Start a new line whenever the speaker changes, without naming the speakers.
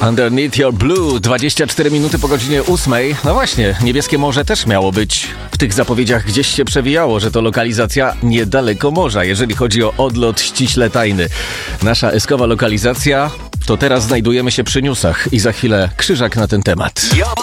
Underneath Your Blue, 24 minuty po godzinie 8. No właśnie, Niebieskie Morze też miało być. W tych zapowiedziach gdzieś się przewijało, że to lokalizacja niedaleko morza, jeżeli chodzi o odlot ściśle tajny. Nasza eskowa lokalizacja, to teraz znajdujemy się przy newsach i za chwilę Krzyżak na ten temat.